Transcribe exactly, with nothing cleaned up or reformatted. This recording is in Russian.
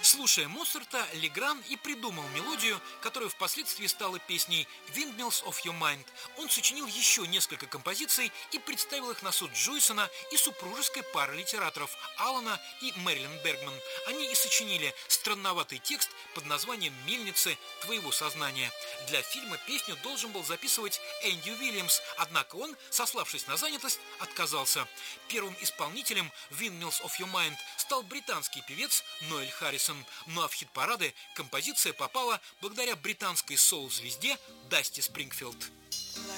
Слушая Моцарта, Легран и придумал мелодию, которая впоследствии стала песней «Windmills of Your Mind». Он сочинил еще несколько композиций и представил их на суд Джойсона и супружеской пары литераторов Алана и Мэрилин Бергман. Они и сочинили странноватый текст под названием «Мельницы твоего сознания». Для фильма песню должен был записывать Энди Уильямс, однако он, сославшись на занятость, отказался. Первым исполнителем «Windmills of Your Mind» стал британский певец Ноэль Харрисон. Ну а в хит-парады композиция попала благодаря британской соул-звезде Дасти Спрингфилд.